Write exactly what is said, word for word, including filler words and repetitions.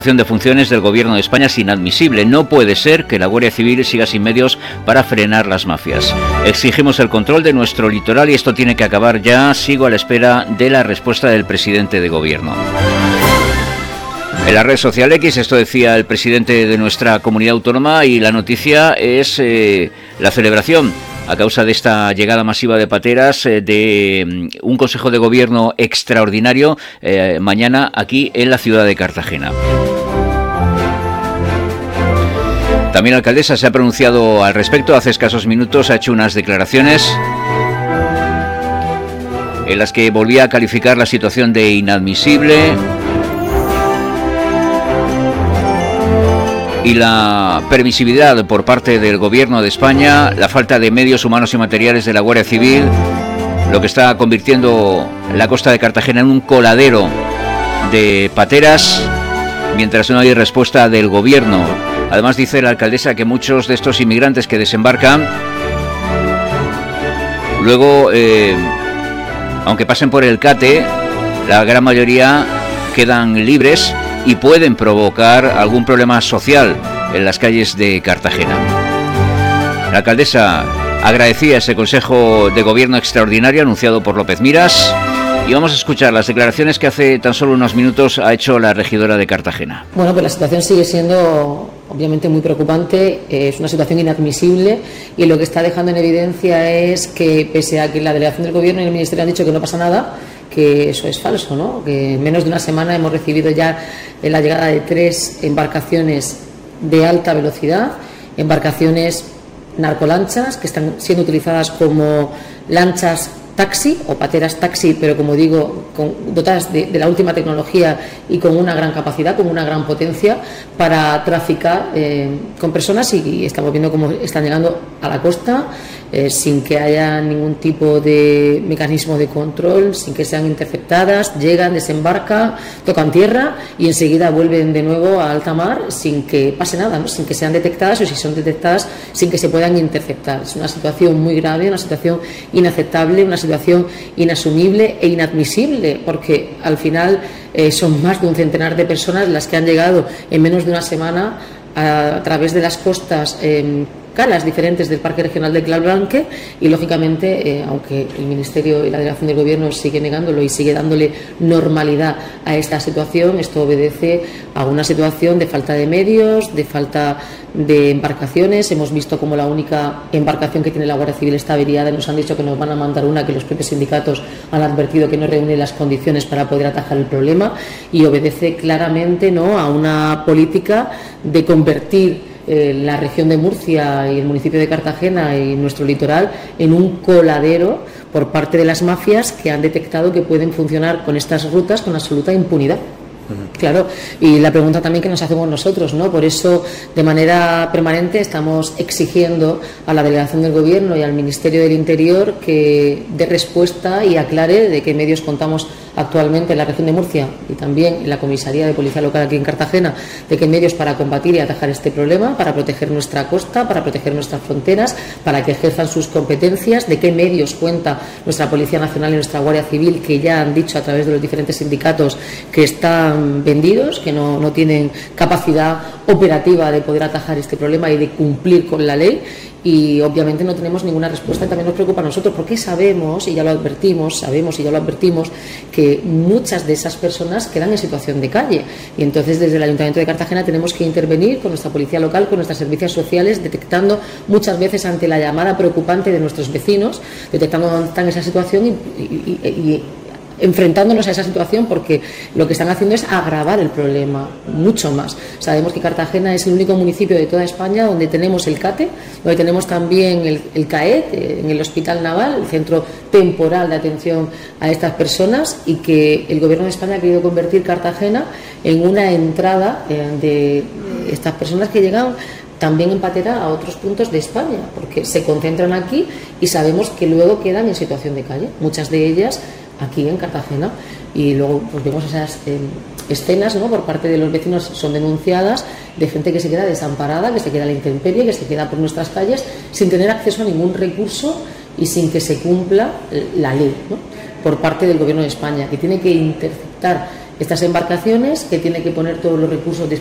de funciones del Gobierno de España es inadmisible. No puede ser que la Guardia Civil siga sin medios para frenar las mafias. Exigimos el control de nuestro litoral y esto tiene que acabar ya. Sigo a la espera de la respuesta del presidente de Gobierno. En la red social X, esto decía el presidente de nuestra comunidad autónoma, y la noticia es eh, la celebración, a causa de esta llegada masiva de pateras, eh, de un Consejo de Gobierno extraordinario eh, mañana aquí en la ciudad de Cartagena. También la alcaldesa se ha pronunciado al respecto. Hace escasos minutos ha hecho unas declaraciones en las que volvía a calificar la situación de inadmisible y la permisividad por parte del Gobierno de España, la falta de medios humanos y materiales de la Guardia Civil, lo que está convirtiendo la costa de Cartagena en un coladero de pateras, mientras no hay respuesta del Gobierno. Además, dice la alcaldesa que muchos de estos inmigrantes que desembarcan, luego, eh, aunque pasen por el CATE, la gran mayoría quedan libres y pueden provocar algún problema social en las calles de Cartagena. La alcaldesa agradecía ese Consejo de Gobierno extraordinario anunciado por López Miras. Y vamos a escuchar las declaraciones que hace tan solo unos minutos ha hecho la regidora de Cartagena. Bueno, pues la situación sigue siendo obviamente muy preocupante, es una situación inadmisible, y lo que está dejando en evidencia es que, pese a que la delegación del Gobierno y el Ministerio han dicho que no pasa nada, que eso es falso, ¿no? Que en menos de una semana hemos recibido ya la llegada de tres embarcaciones de alta velocidad, embarcaciones narcolanchas que están siendo utilizadas como lanchas taxi o pateras taxi, pero como digo, con, dotadas de, de la última tecnología y con una gran capacidad, con una gran potencia para traficar eh, con personas, y, y estamos viendo cómo están llegando a la costa eh, sin que haya ningún tipo de mecanismo de control, sin que sean interceptadas, llegan, desembarcan, tocan tierra y enseguida vuelven de nuevo a alta mar sin que pase nada, ¿no? Sin que sean detectadas, o si son detectadas, sin que se puedan interceptar. Es una situación muy grave, una situación inaceptable, una situación inasumible e inadmisible, porque al final eh, son más de un centenar de personas las que han llegado en menos de una semana a, a través de las costas eh, calas diferentes del Parque Regional de Clarblanque, y lógicamente, eh, aunque el Ministerio y la Delegación del Gobierno sigue negándolo y sigue dándole normalidad a esta situación, esto obedece a una situación de falta de medios, de falta de embarcaciones. Hemos visto como la única embarcación que tiene la Guardia Civil está averiada, y nos han dicho que nos van a mandar una que los propios sindicatos han advertido que no reúne las condiciones para poder atajar el problema, y obedece claramente, ¿no?, a una política de convertir eh, la región de Murcia y el municipio de Cartagena y nuestro litoral en un coladero por parte de las mafias, que han detectado que pueden funcionar con estas rutas con absoluta impunidad. Claro, y la pregunta también que nos hacemos nosotros, ¿no? Por eso, de manera permanente, estamos exigiendo a la Delegación del Gobierno y al Ministerio del Interior que dé respuesta y aclare de qué medios contamos actualmente en la región de Murcia y también en la Comisaría de Policía Local aquí en Cartagena, de qué medios para combatir y atajar este problema, para proteger nuestra costa, para proteger nuestras fronteras, para que ejerzan sus competencias, de qué medios cuenta nuestra Policía Nacional y nuestra Guardia Civil, que ya han dicho a través de los diferentes sindicatos que están vendidos, que no, no tienen capacidad operativa de poder atajar este problema y de cumplir con la ley. Y obviamente no tenemos ninguna respuesta, y también nos preocupa a nosotros, porque sabemos, y ya lo advertimos, sabemos y ya lo advertimos, que muchas de esas personas quedan en situación de calle, y entonces desde el Ayuntamiento de Cartagena tenemos que intervenir con nuestra policía local, con nuestros servicios sociales, detectando muchas veces ante la llamada preocupante de nuestros vecinos, detectando dónde están en esa situación y, y, y, y enfrentándonos a esa situación, porque lo que están haciendo es agravar el problema mucho más. Sabemos que Cartagena es el único municipio de toda España donde tenemos el CATE, donde tenemos también el, el CAET, en el Hospital Naval, el Centro Temporal de Atención a estas personas, y que el Gobierno de España ha querido convertir Cartagena en una entrada de estas personas que llegan también en patera a otros puntos de España, porque se concentran aquí y sabemos que luego quedan en situación de calle, muchas de ellas aquí en Cartagena, y luego pues vemos esas eh, escenas, ¿no?, por parte de los vecinos, son denunciadas, de gente que se queda desamparada, que se queda a la intemperie, que se queda por nuestras calles sin tener acceso a ningún recurso y sin que se cumpla la ley, ¿no?, por parte del Gobierno de España, que tiene que interceptar estas embarcaciones, que tiene que poner todos los recursos